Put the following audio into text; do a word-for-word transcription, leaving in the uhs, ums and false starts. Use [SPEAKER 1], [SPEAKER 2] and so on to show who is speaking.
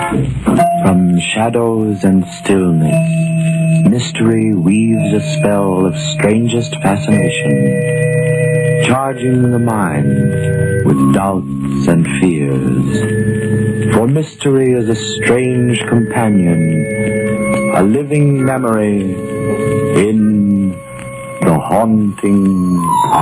[SPEAKER 1] From shadows and stillness, mystery weaves a spell of strangest fascination, charging the mind with doubts and fears. For mystery is a strange companion, a living memory in the haunting